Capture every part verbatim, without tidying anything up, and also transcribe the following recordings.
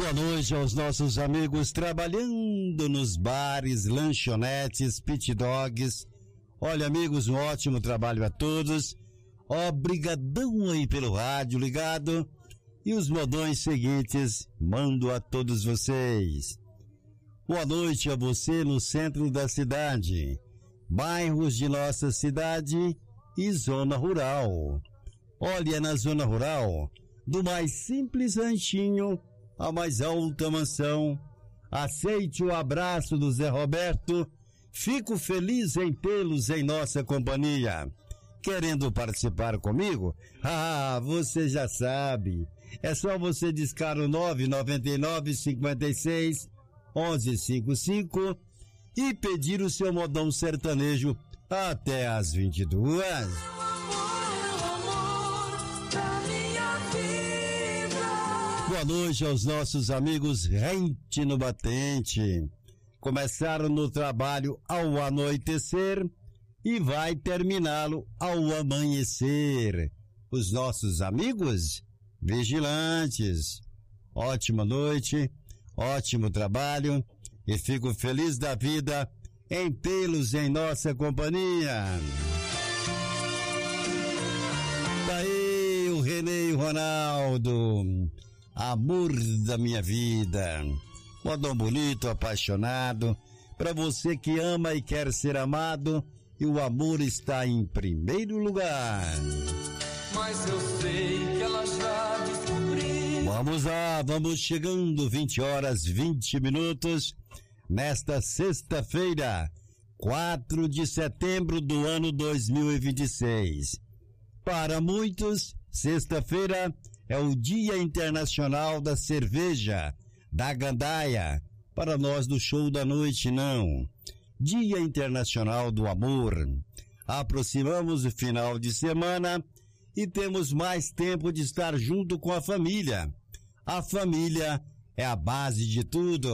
Boa noite aos nossos amigos trabalhando nos bares, lanchonetes, pit dogs. Olha, amigos, um ótimo trabalho a todos. Obrigadão aí pelo rádio ligado. E os modões seguintes mando a todos vocês. Boa noite a você no centro da cidade, bairros de nossa cidade e zona rural. Olha, na zona rural, do mais simples ranchinho à mais alta mansão, aceite o abraço do Zé Roberto. Fico feliz em tê-los em nossa companhia. Querendo participar comigo? Ah, você já sabe. É só você discar o nove nove nove, cinco seis, onze cinco cinco e pedir o seu modão sertanejo até às vinte e duas. Boa noite aos nossos amigos rente no batente. Começaram no trabalho ao anoitecer e vai terminá-lo ao amanhecer. Os nossos amigos vigilantes. Ótima noite, ótimo trabalho e fico feliz da vida em tê-los em nossa companhia. Daí o Renê e o Ronaldo, amor da minha vida. Modão bonito, apaixonado, para você que ama e quer ser amado, e o amor está em primeiro lugar. Mas eu sei que ela já descobriu. Vamos lá, vamos chegando, vinte horas, vinte minutos, nesta sexta-feira, quatro de setembro do ano dois mil e vinte e seis. Para muitos, sexta-feira é o Dia Internacional da Cerveja, da Gandaia. Para nós do Show da Noite, não. Dia Internacional do Amor. Aproximamos o final de semana e temos mais tempo de estar junto com a família. A família é a base de tudo.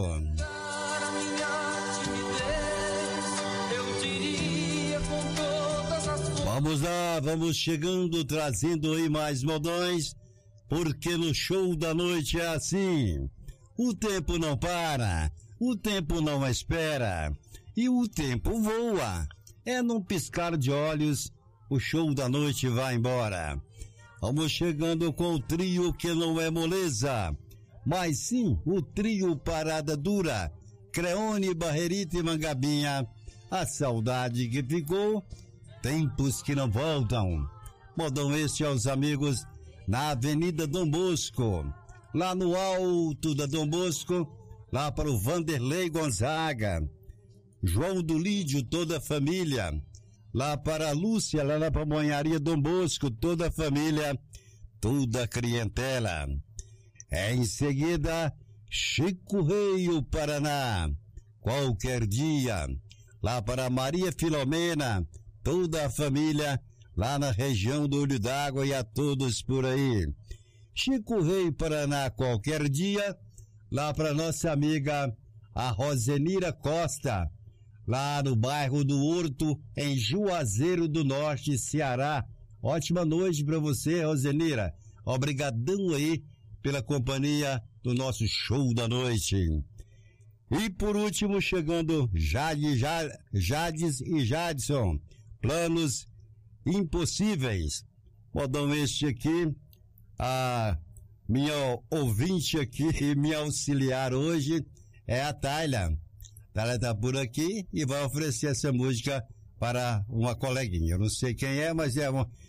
Vamos lá, vamos chegando, trazendo aí mais modões, porque no Show da Noite é assim. O tempo não para, o tempo não espera, e o tempo voa. É num piscar de olhos, o Show da Noite vai embora. Vamos chegando com o trio que não é moleza, mas sim o trio Parada Dura, Creone, Barrerita e Mangabinha. A saudade que ficou, tempos que não voltam. Modão este aos amigos na Avenida Dom Bosco, lá no alto da Dom Bosco, lá para o Vanderlei Gonzaga, João do Lídio, toda a família, lá para a Lúcia, lá na Pamonharia Dom Bosco, toda a família, toda a clientela. É em seguida, Chico Rei, o Paraná, qualquer dia, lá para Maria Filomena, toda a família, lá na região do Olho d'Água e a todos por aí. Chico Rei, Paraná, qualquer dia, lá para nossa amiga, a Rosenira Costa, lá no bairro do Horto, em Juazeiro do Norte, Ceará. Ótima noite para você, Rosenira. Obrigadão aí pela companhia do nosso Show da Noite. E por último, chegando Jade, Jade, Jades e Jadson, Planos Impossíveis. Modão este aqui, a minha ouvinte aqui, minha auxiliar hoje é a Tayla. Ela está por aqui e vai oferecer essa música para uma coleguinha. Eu não sei quem é, mas é uma,